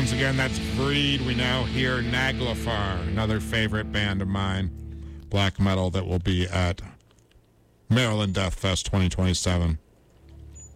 Once again, that's Breed. We now hear Naglfar, another favorite band of mine, black metal that will be at Maryland Death Fest 2027.